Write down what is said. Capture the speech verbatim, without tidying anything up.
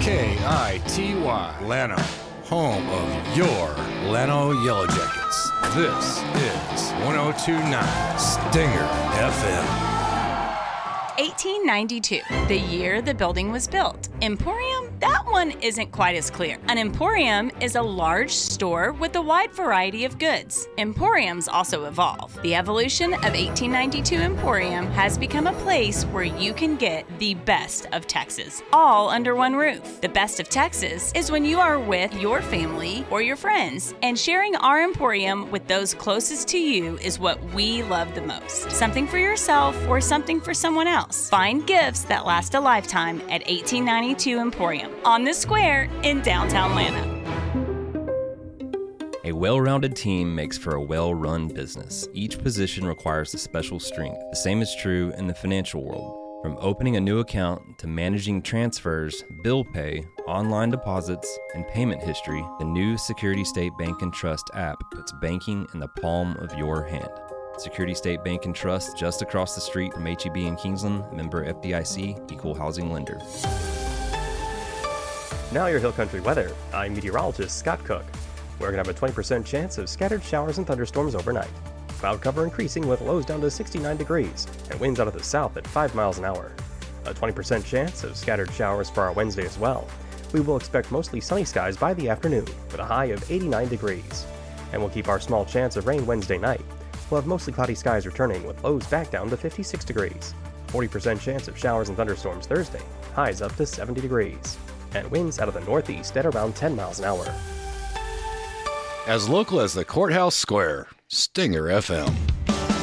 K I T Y, Llano, home of your Llano Yellow Jackets. This is one oh two point nine Stinger F M. eighteen ninety-two, the year the building was built. Emporium? That one isn't quite as clear. An emporium is a large store with a wide variety of goods. Emporiums also evolve. The evolution of eighteen ninety-two Emporium has become a place where you can get the best of Texas, all under one roof. The best of Texas is when you are with your family or your friends, and sharing our Emporium with those closest to you is what we love the most. Something for yourself or something for someone else. Find gifts that last a lifetime at eighteen ninety-two Emporium on the square in downtown Llano. A well-rounded team makes for a well-run business. Each position requires a special strength. The same is true in the financial world. From opening a new account to managing transfers, bill pay, online deposits, and payment history, the new Security State Bank and Trust app puts banking in the palm of your hand. Security State Bank and Trust, just across the street from H E B in Kingsland, member F D I C, equal housing lender. Now your Hill Country weather. I'm meteorologist Scott Cook. We're going to have a twenty percent chance of scattered showers and thunderstorms overnight. Cloud cover increasing with lows down to sixty-nine degrees and winds out of the south at five miles an hour. A twenty percent chance of scattered showers for our Wednesday as well. We will expect mostly sunny skies by the afternoon with a high of eighty-nine degrees. And we'll keep our small chance of rain Wednesday night. We'll have mostly cloudy skies returning with lows back down to fifty-six degrees. forty percent chance of showers and thunderstorms Thursday, highs up to seventy degrees. And winds out of the northeast at around ten miles an hour. As local as the Courthouse Square, Stinger F M.